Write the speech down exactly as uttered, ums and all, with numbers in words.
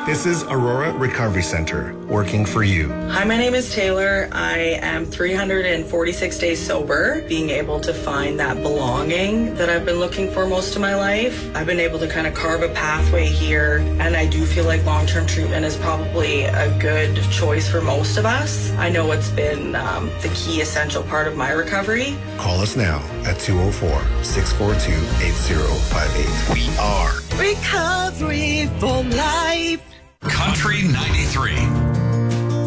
This is Aurora Recovery Center, working for you. Hi, my name is Taylor. I am three hundred forty-six days sober, being able to find that belonging that I've been looking for most of my life. I've been able to kind of carve a pathway here, and I do feel like long-term treatment is probably a good choice for most of us. I know it's been um, the key essential part of my recovery. Call us now at two oh four, six four two, eight oh five eight. We are Recovery for Life. Country ninety-three.